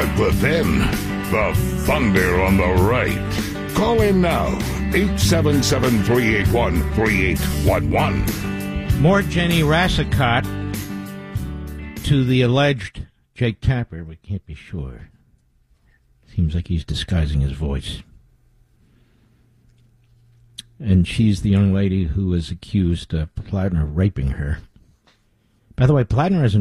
But within, the thunder on the right. Call in now, 877-381-3811. More Jenny Rassicot to the alleged Jake Tapper. We can't be sure. Seems like he's disguising his voice. And she's the young lady who was accused of Plattner raping her. By the way, Plattner hasn't